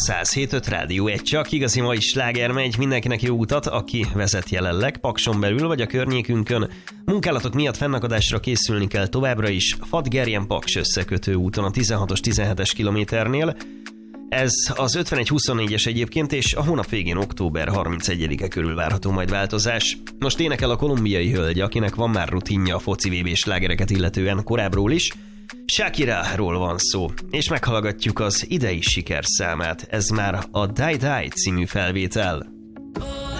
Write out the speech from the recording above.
107.5 Rádió 1, csak igazi mai sláger megy, mindenkinek jó utat, aki vezet jelenleg, Pakson belül vagy a környékünkön. Munkálatok miatt fennakadásra készülni kell továbbra is, Fadgerjen-Paks összekötő úton a 16-os 17-es kilométernél. Ez az 51-24-es egyébként, és a hónap végén október 31-e körül várható majd változás. Most énekel a kolumbiai hölgy, akinek van már rutinja a foci VB slágereket illetően korábbról is. Shakira-ról van szó, és meghallgatjuk az idei sikerszámát. Ez már a Die Die című felvétel.